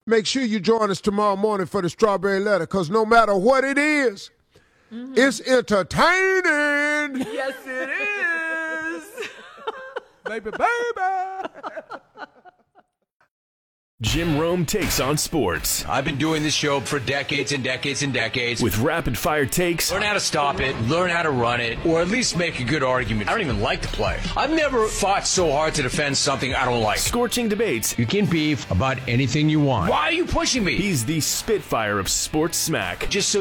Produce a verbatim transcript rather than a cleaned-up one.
Make sure you join us tomorrow morning for the Strawberry Letter, because no matter what it is, mm-hmm. it's entertaining. Yes, it is. Baby, baby. Jim Rome takes on sports. I've been doing this show for decades and decades and decades. With rapid-fire takes. Learn how to stop it, learn how to run it, or at least make a good argument. I don't even like the play. I've never fought so hard to defend something I don't like. Scorching debates. You can beef about anything you want. Why are you pushing me? He's the Spitfire of sports smack. Just so